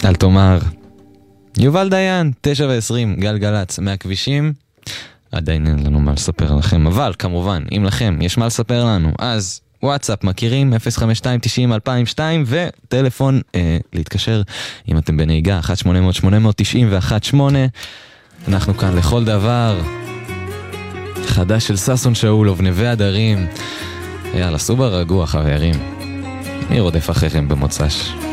אל תאמר. יובל דיין, 9:20, גלגלץ, מהכבישים. עדיין אין לנו מה לספר לכם, אבל כמובן, אם לכם יש מה לספר לנו, אז וואטסאפ מכירים, 052-90-2002, וטלפון להתקשר אם אתם בנהיגה, 1-800-890-118. אנחנו כאן לכל דבר. חדש של ססון שאולוב, נווה הדרים. יאללה, סעו ברגוע חברים. מי רודף אחריכם במוצ"ש?